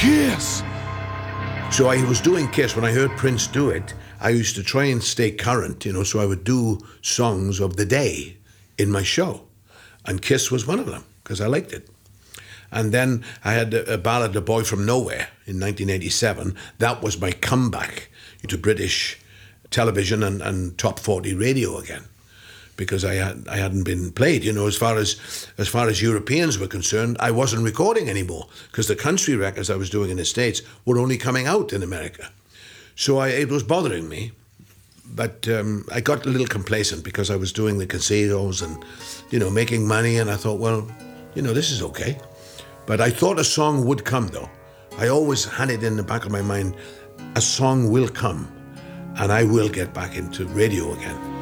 Kiss! So I was doing Kiss. When I heard Prince do it, I used to try and stay current, so I would do songs of the day in my show. And Kiss was one of them, because I liked it. And then I had a ballad, The Boy From Nowhere, in 1987. That was my comeback into British television and top 40 radio again, because I hadn't been played. As far as Europeans were concerned, I wasn't recording anymore, because the country records I was doing in the States were only coming out in America. So it was bothering me. But I got a little complacent because I was doing the casinos and, making money. And I thought, well, this is okay. But I thought a song would come, though. I always had it in the back of my mind, a song will come and I will get back into radio again.